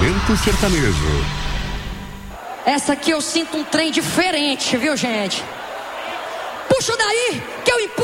Momento sertanejo. Essa aqui eu sinto um trem diferente, viu, gente? Puxa daí, que eu empurro.